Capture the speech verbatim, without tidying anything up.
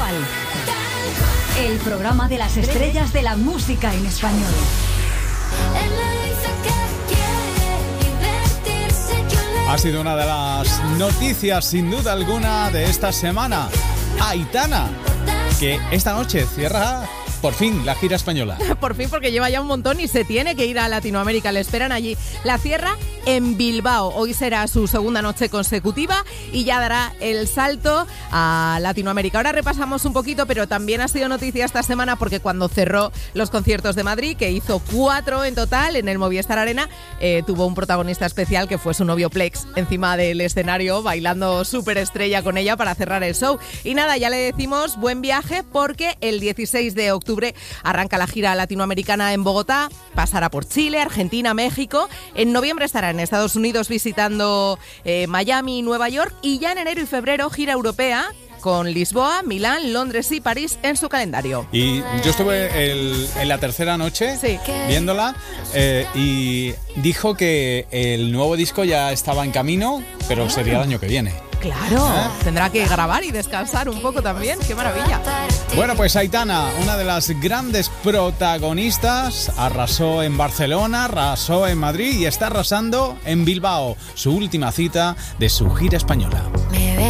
Cual. El programa de las estrellas de la música en español. Ha sido una de las noticias, sin duda alguna, de esta semana. Aitana, que esta noche cierra por fin la gira española. Por fin, porque lleva ya un montón y se tiene que ir a Latinoamérica. Le esperan allí. La cierra en Bilbao. Hoy será su segunda noche consecutiva y ya dará el salto a Latinoamérica. Ahora repasamos un poquito, pero también ha sido noticia esta semana porque cuando cerró los conciertos de Madrid, que hizo cuatro en total en el Movistar Arena, eh, tuvo un protagonista especial que fue su novio Plex encima del escenario bailando superestrella con ella para cerrar el show. Y nada, ya le decimos buen viaje porque el dieciséis de octubre arranca la gira latinoamericana en Bogotá, pasará por Chile, Argentina, México. En noviembre estará en Estados Unidos visitando eh, Miami y Nueva York, y ya en enero y febrero gira europea con Lisboa, Milán, Londres y París en su calendario. Y yo estuve el, en la tercera noche sí. viéndola eh, y dijo que el nuevo disco ya estaba en camino, pero sería el año que viene. Claro, ¿Eh? Tendrá que grabar y descansar un poco también. ¡Qué maravilla! Bueno, pues Aitana, una de las grandes protagonistas, arrasó en Barcelona, arrasó en Madrid y está arrasando en Bilbao, su última cita de su gira española.